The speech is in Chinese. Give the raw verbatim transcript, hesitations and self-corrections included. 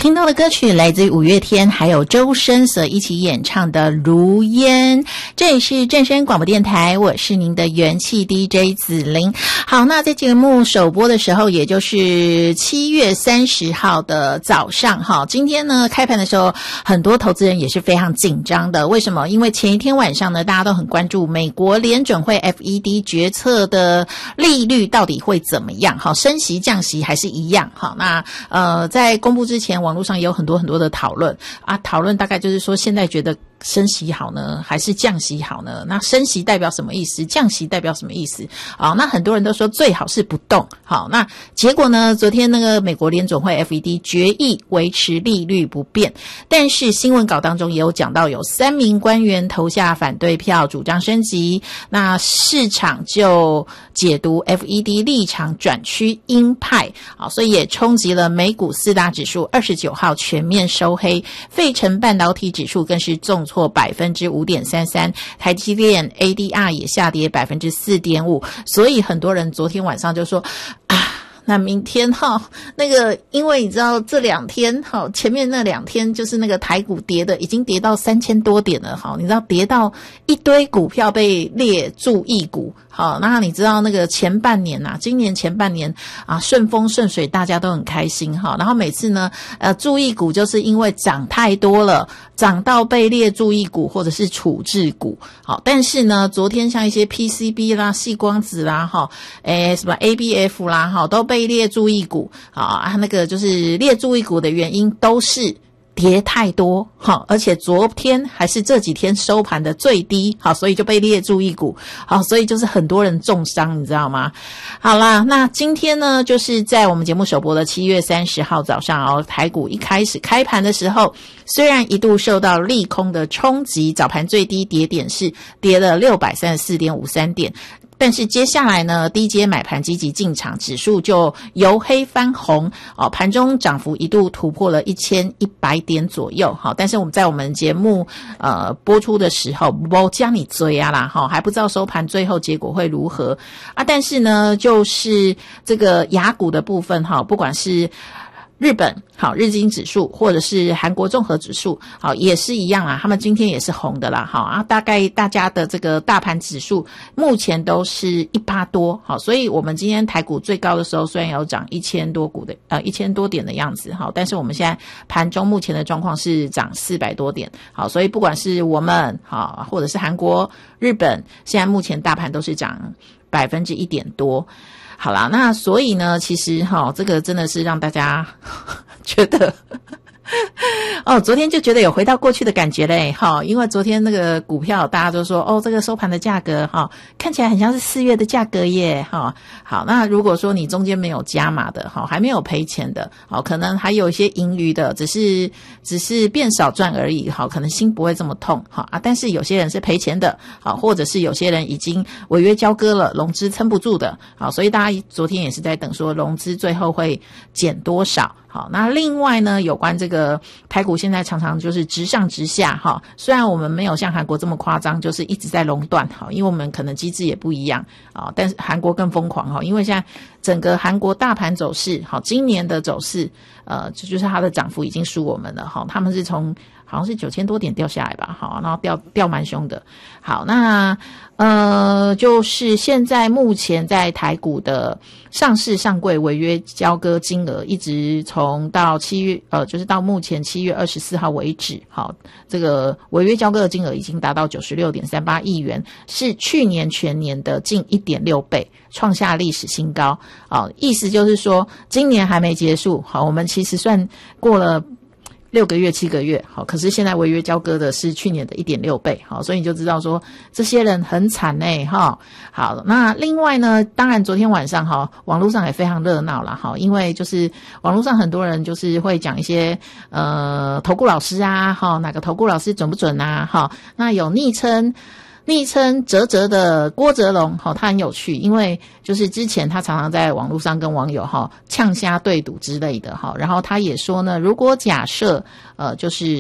听到的歌曲来自于五月天还有周深所一起演唱的《如烟》，这里是正声广播电台，我是您的元气 D J 子琳。好，那在节目首播的时候，也就是七月三十号的早上哈，今天呢开盘的时候，很多投资人也是非常紧张的。为什么？因为前一天晚上呢，大家都很关注美国联准会 F E D 决策的利率到底会怎么样，好，升息降息还是一样。好，那呃在公布之前，网络上也有很多很多的讨论啊，讨论大概就是说现在觉得升息好呢还是降息好呢？那升息代表什么意思？降息代表什么意思？好，那很多人都说最好是不动。好，那结果呢，昨天那个美国联准会 F E D 决议维持利率不变，但是新闻稿当中也有讲到有三名官员投下反对票，主张升级，那市场就解读 F E D 立场转趋鹰派，好，所以也冲击了美股四大指数二十九号全面收黑，费城半导体指数更是重挫 百分之五点三三， 台积电 A D R 也下跌 百分之四点五， 所以很多人昨天晚上就说啊，那明天哈，那个因为你知道这两天哈，前面那两天就是那个台股跌的已经跌到三千多点了哈，你知道跌到一堆股票被列注意股。好，那你知道那个前半年啊，今年前半年啊，顺风顺水，大家都很开心哈。然后每次呢，呃，注意股就是因为涨太多了，涨到被列注意股或者是处置股。好，但是呢，昨天像一些 P C B 啦、矽光子啦、哈，诶什么 A B F 啦，哈，都被列注意股。好啊，那个就是列注意股的原因都是跌太多，好，而且昨天还是这几天收盘的最低，好，所以就被列注意股，好，所以就是很多人重伤，你知道吗？好啦，那今天呢，就是在我们节目首播的七月三十号早上哦，台股一开始开盘的时候，虽然一度受到利空的冲击，早盘最低跌点是跌了 六百三十四点五三点。但是接下来呢，低阶买盘积极进场，指数就由黑翻红，哦，盘中涨幅一度突破了一千一百点左右，好，但是我们在我们节目呃播出的时候，不将你追啊啦，哈，还不知道收盘最后结果会如何啊，但是呢，就是这个亚股的部分哈，不管是日本好日经指数或者是韩国综合指数好也是一样啊，他们今天也是红的啦，好啊，大概大家的这个大盘指数目前都是一趴多，好，所以我们今天台股最高的时候虽然有涨一千多股的呃一千多点的样子，好，但是我们现在盘中目前的状况是涨四百多点，好，所以不管是我们好或者是韩国、日本，现在目前大盘都是涨百分之一点多。好啦，那所以呢，其实哈，这个真的是让大家觉得哦，昨天就觉得有回到过去的感觉嘞，哈，因为昨天那个股票大家都说，哦，这个收盘的价格哈，看起来很像是四月的价格耶，哈，好，那如果说你中间没有加码的，哈，还没有赔钱的，好，可能还有一些盈余的，只是只是变少赚而已，好，可能心不会这么痛，哈啊，但是有些人是赔钱的，好，或者是有些人已经违约交割了，融资撑不住的，好，所以大家昨天也是在等说融资最后会减多少。好，那另外呢，有关这个台股现在常常就是直上直下哈，虽然我们没有像韩国这么夸张，就是一直在熔断哈，因为我们可能机制也不一样啊，但是韩国更疯狂哈，因为现在整个韩国大盘走势好，今年的走势呃，这就是它的涨幅已经输我们了哈，他们是从好像是九千多点掉下来吧，好，然后掉掉蛮凶的。好，那呃，就是现在目前在台股的上市上柜违约交割金额，一直从到七月呃，就是到目前七月二十四号为止，好，这个违约交割的金额已经达到九十六点三八亿元，是去年全年的近 一点六倍，创下历史新高。好，意思就是说，今年还没结束，好，我们其实算过了六个月七个月，好，可是现在违约交割的是去年的 一点六倍，好，所以你就知道说这些人很惨欸，哈。好，那另外呢，当然昨天晚上哈，网络上也非常热闹啦，哈，因为就是网络上很多人就是会讲一些呃投顾老师啊，哈，哪个投顾老师准不准啊，哈，那有昵称昵称哲哲的郭哲龙，好，他很有趣，因为就是之前他常常在网络上跟网友哈呛虾对赌之类的哈，然后他也说呢，如果假设呃就是